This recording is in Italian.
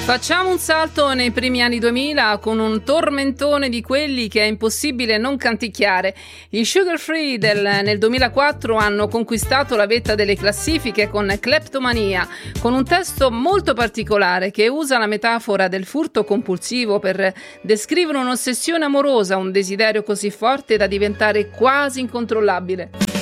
Facciamo un salto nei primi anni 2000 con un tormentone di quelli che è impossibile non canticchiare. I Sugar Free nel 2004 hanno conquistato la vetta delle classifiche con Kleptomania, con un testo molto particolare che usa la metafora del furto compulsivo per descrivere un'ossessione amorosa, un desiderio così forte da diventare quasi incontrollabile.